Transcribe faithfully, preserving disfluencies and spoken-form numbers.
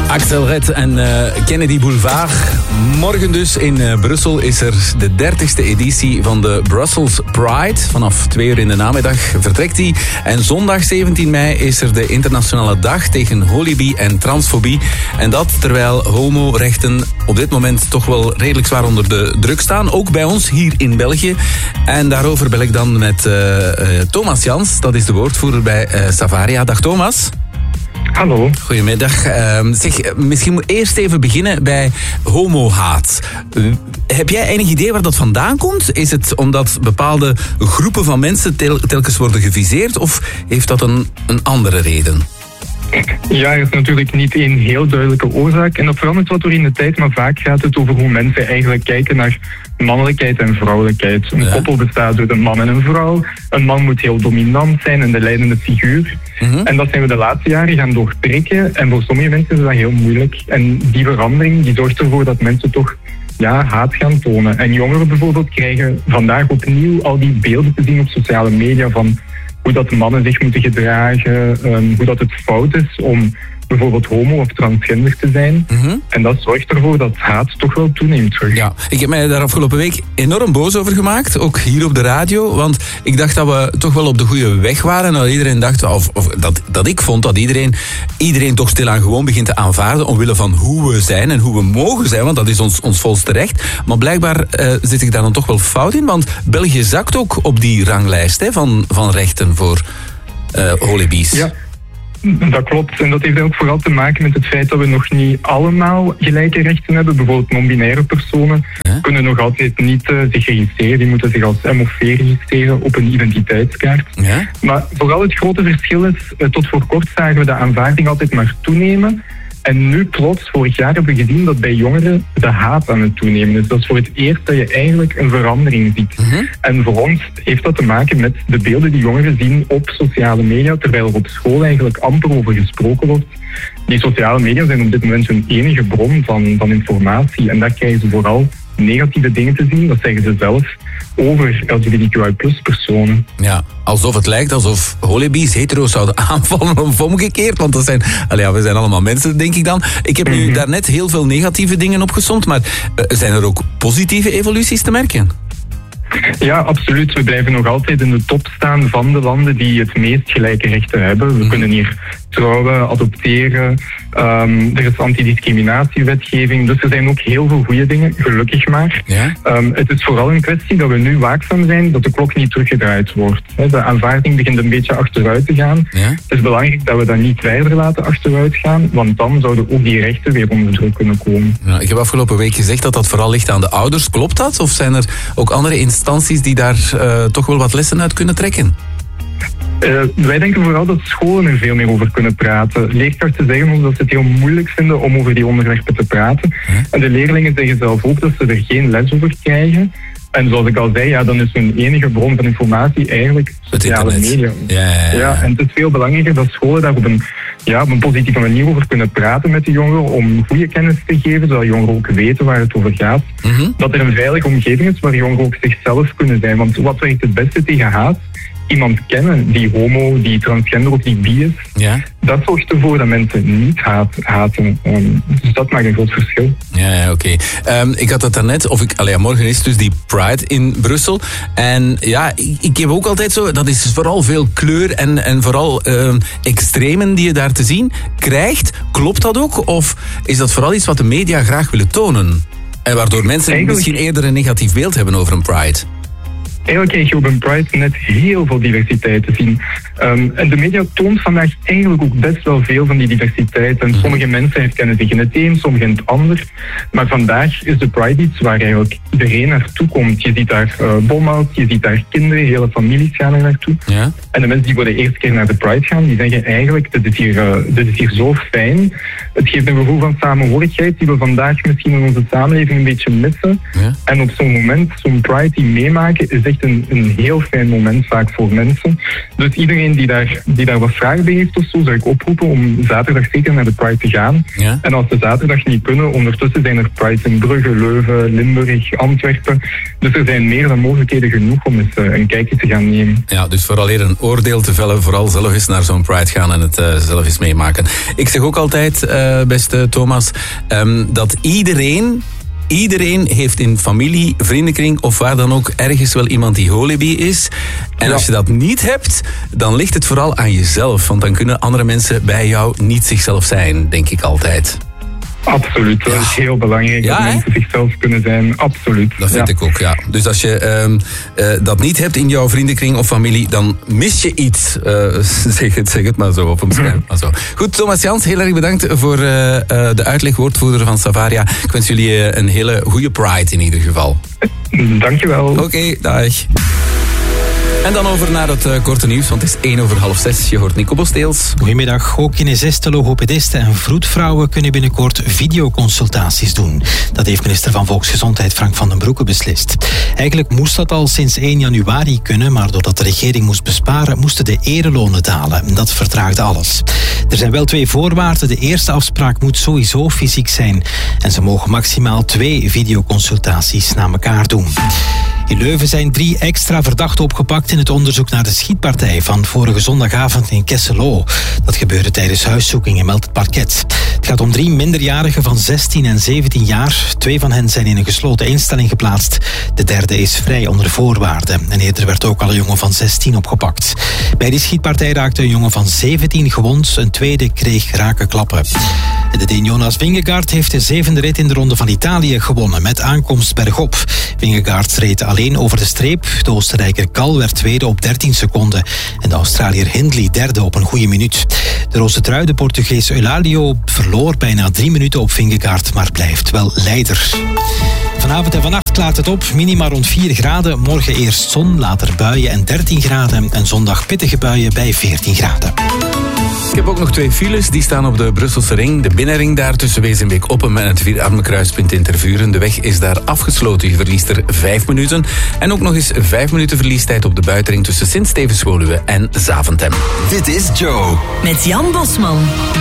Axel Red en uh, Kennedy Boulevard. Morgen dus in uh, Brussel is er de dertigste editie van de Brussels Pride. Vanaf twee uur in de namiddag vertrekt die. En zondag zeventien mei is er de internationale dag tegen holibi en transfobie. En dat terwijl homorechten op dit moment toch wel redelijk zwaar onder de druk staan. Ook bij ons hier in België. En daarover bel ik dan met uh, uh, Thomas Jans. Dat is de woordvoerder bij uh, Savaria. Dag Thomas. Hallo. Goedemiddag. Uh, zeg, misschien moet eerst even beginnen bij homohaat. Uh, heb jij enig idee waar dat vandaan komt? Is het omdat bepaalde groepen van mensen tel- telkens worden geviseerd? Of heeft dat een, een andere reden? Ja, er is natuurlijk niet één heel duidelijke oorzaak. En dat verandert wat door in de tijd, maar vaak gaat het over hoe mensen eigenlijk kijken naar mannelijkheid en vrouwelijkheid. Een ja. koppel bestaat uit een man en een vrouw. Een man moet heel dominant zijn en de leidende figuur. Mm-hmm. En dat zijn we de laatste jaren gaan doorprikken. En voor sommige mensen is dat heel moeilijk. En die verandering die zorgt ervoor dat mensen toch ja, haat gaan tonen. En jongeren bijvoorbeeld krijgen vandaag opnieuw al die beelden te zien op sociale media van hoe dat mannen zich moeten gedragen, um, hoe dat het fout is om bijvoorbeeld homo of transgender te zijn. Mm-hmm. En dat zorgt ervoor dat haat toch wel toeneemt terug. Ja, ik heb mij daar afgelopen week enorm boos over gemaakt, ook hier op de radio, want ik dacht dat we toch wel op de goede weg waren en dat iedereen dacht, of, of dat, dat ik vond dat iedereen, iedereen toch stilaan gewoon begint te aanvaarden omwille van hoe we zijn en hoe we mogen zijn, want dat is ons, ons volste recht. Maar blijkbaar uh, zit ik daar dan toch wel fout in, want België zakt ook op die ranglijst hè, van, van rechten voor uh, holibies. Ja. Dat klopt. En dat heeft ook vooral te maken met het feit dat we nog niet allemaal gelijke rechten hebben. Bijvoorbeeld non-binaire personen ja? kunnen nog altijd niet uh, zich registreren. Die moeten zich als M of V registreren op een identiteitskaart. Ja? Maar vooral het grote verschil is, uh, tot voor kort zagen we de aanvaarding altijd maar toenemen. En nu plots, vorig jaar hebben we gezien dat bij jongeren de haat aan het toenemen is. Dat is voor het eerst dat je eigenlijk een verandering ziet. Mm-hmm. En voor ons heeft dat te maken met de beelden die jongeren zien op sociale media, terwijl er op school eigenlijk amper over gesproken wordt. Die sociale media zijn op dit moment hun enige bron van, van informatie. En daar krijgen ze vooral negatieve dingen te zien, dat zeggen ze zelf, over L G B T Q I plus personen. Ja, alsof het lijkt alsof holibies hetero's zouden aanvallen of omgekeerd, want dat zijn, allee, ja, we zijn allemaal mensen, denk ik dan. Ik heb nu mm-hmm. daarnet heel veel negatieve dingen opgesomd, maar uh, zijn er ook positieve evoluties te merken? Ja, absoluut. We blijven nog altijd in de top staan van de landen die het meest gelijke rechten hebben. We mm. kunnen hier trouwen, adopteren. Um, er is antidiscriminatiewetgeving. Dus er zijn ook heel veel goede dingen, gelukkig maar. Ja? Um, het is vooral een kwestie dat we nu waakzaam zijn dat de klok niet teruggedraaid wordt. De aanvaarding begint een beetje achteruit te gaan. Ja? Het is belangrijk dat we dat niet verder laten achteruit gaan, want dan zouden ook die rechten weer onder druk kunnen komen. Ja, ik heb afgelopen week gezegd dat dat vooral ligt aan de ouders. Klopt dat? Of zijn er ook andere instanties die daar uh, toch wel wat lessen uit kunnen trekken? Uh, wij denken vooral dat scholen er veel meer over kunnen praten. Leerkrachten zeggen ons dat ze het heel moeilijk vinden om over die onderwerpen te praten. Huh? En de leerlingen zeggen zelf ook dat ze er geen les over krijgen. En zoals ik al zei, ja, dan is hun enige bron van informatie eigenlijk sociale media. Ja, ja, ja. Ja, en het is veel belangrijker dat scholen daar op een, ja, op een positieve manier over kunnen praten met de jongeren, om goede kennis te geven, zodat jongeren ook weten waar het over gaat. Mm-hmm. Dat er een veilige omgeving is waar jongeren ook zichzelf kunnen zijn. Want wat werkt het beste tegen haat? Iemand kennen die homo, die transgender of die bi is. Ja. Dat zorgt ervoor dat mensen niet haat, haten. Um, dus dat maakt een groot verschil. Ja, ja oké. Okay. Um, ik had het daarnet, of ik, allee, morgen is dus die Pride in Brussel. En ja, ik, ik heb ook altijd zo, dat is vooral veel kleur en, en vooral um, extremen die je daar te zien krijgt. Klopt dat ook? Of is dat vooral iets wat de media graag willen tonen? En waardoor mensen Eigenlijk... misschien eerder een negatief beeld hebben over een Pride? Eigenlijk krijg je op een Pride net heel veel diversiteit te zien. Um, en de media toont vandaag eigenlijk ook best wel veel van die diversiteit. En sommige mensen herkennen zich in het een, sommige in het ander. Maar vandaag is de Pride iets waar eigenlijk iedereen naartoe komt. Je ziet daar uh, bomhout, je ziet daar kinderen, hele families gaan er naartoe. Ja. En de mensen die voor de eerste keer naar de Pride gaan, die zeggen eigenlijk, dit is hier, uh, dit is hier zo fijn. Het geeft een gevoel van samenhorigheid die we vandaag misschien in onze samenleving een beetje missen. Ja. En op zo'n moment, zo'n Pride die meemaken, is echt echt een, een heel fijn moment vaak voor mensen. Dus iedereen die daar, die daar wat vragen bij heeft of zo, zou ik oproepen om zaterdag zeker naar de Pride te gaan. Ja. En als ze zaterdag niet kunnen, ondertussen zijn er Prides in Brugge, Leuven, Limburg, Antwerpen. Dus er zijn meer dan mogelijkheden genoeg om eens uh, een kijkje te gaan nemen. Ja, dus vooral eerder een oordeel te vellen, vooral zelf eens naar zo'n Pride gaan en het uh, zelf eens meemaken. Ik zeg ook altijd, uh, beste Thomas, um, dat iedereen... Iedereen heeft in familie, vriendenkring of waar dan ook ergens wel iemand die holibi is. En ja. als je dat niet hebt, dan ligt het vooral aan jezelf. Want dan kunnen andere mensen bij jou niet zichzelf zijn, denk ik altijd. Absoluut, dat ja. is heel belangrijk ja, dat hè? mensen zichzelf kunnen zijn, absoluut. Dat vind ja. ik ook, ja. Dus als je um, uh, dat niet hebt in jouw vriendenkring of familie, dan mis je iets. Uh, zeg, het, zeg het maar zo, op een scherm. Maar zo. Goed, Thomas Jans, heel erg bedankt voor uh, uh, de uitleg, woordvoerder van Savaria. Ik wens jullie uh, een hele goede Pride in ieder geval. Dankjewel. Oké, okay, dag. En dan over naar het uh, korte nieuws, want het is één over half zes. Je hoort Nico Bosteels. Goedemiddag. Ook kinesisten, logopedisten en vroedvrouwen kunnen binnenkort videoconsultaties doen. Dat heeft minister van Volksgezondheid Frank van den Broeke beslist. Eigenlijk moest dat al sinds één januari kunnen, maar doordat de regering moest besparen, moesten de erelonen dalen. Dat vertraagde alles. Er zijn wel twee voorwaarden. De eerste afspraak moet sowieso fysiek zijn. En ze mogen maximaal twee videoconsultaties na elkaar doen. In Leuven zijn drie extra verdachten opgepakt in het onderzoek naar de schietpartij van vorige zondagavond in Kesselo. Dat gebeurde tijdens huiszoekingen, meldt het parket. Het gaat om drie minderjarigen van zestien en zeventien jaar. Twee van hen zijn in een gesloten instelling geplaatst. De derde is vrij onder voorwaarden. En eerder werd ook al een jongen van zestien opgepakt. Bij die schietpartij raakte een jongen van zeventien gewond. Een tweede kreeg rake klappen. De Deen Jonas Vingegaard heeft de zevende rit in de Ronde van Italië gewonnen met aankomst bergop. Vingegaard reed alleen over de streep. De Oostenrijker Kal werd tweede op dertien seconden en de Australiër Hindley derde op een goede minuut. De roze trui, de Portugees Eulalio, verloor bijna drie minuten op Vingegaard, maar blijft wel leider. Vanavond en vannacht klaart het op, minima rond vier graden. Morgen eerst zon, later buien en dertien graden. En zondag pittige buien bij veertien graden. Ik heb ook nog twee files, die staan op de Brusselse ring. De binnenring daar tussen Wezenbeek-Oppem en het Vierarme kruispunt in Tervuren. De weg is daar afgesloten, je verliest er vijf minuten. En ook nog eens vijf minuten verliestijd op de buitenring tussen Sint-Stevens-Woluwe en Zaventem. Dit is Joe. Met Jan Bosman.